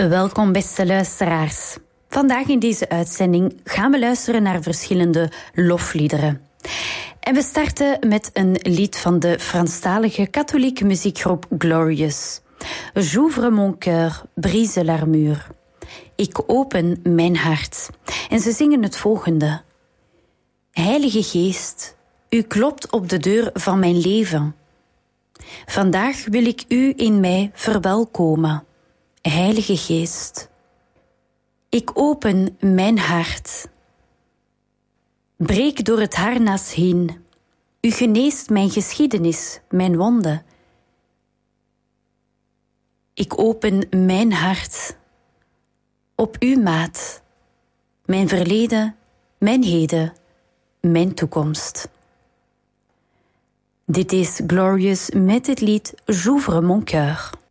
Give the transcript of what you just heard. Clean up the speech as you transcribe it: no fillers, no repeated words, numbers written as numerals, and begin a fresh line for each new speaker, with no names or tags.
Welkom beste luisteraars. Vandaag in deze uitzending gaan we luisteren naar verschillende lofliederen. En we starten met een lied van de Franstalige katholieke muziekgroep Glorious. J'ouvre mon cœur, brise l'armure. Ik open mijn hart. En ze zingen het volgende. Heilige Geest, u klopt op de deur van mijn leven. Vandaag wil ik u in mij verwelkomen. Heilige Geest, ik open mijn hart. Breek door het harnas heen. U geneest mijn geschiedenis, mijn wonden. Ik open mijn hart. Op uw maat. Mijn verleden, mijn heden, mijn toekomst. Dit is Glorious met het lied J'ouvre mon cœur.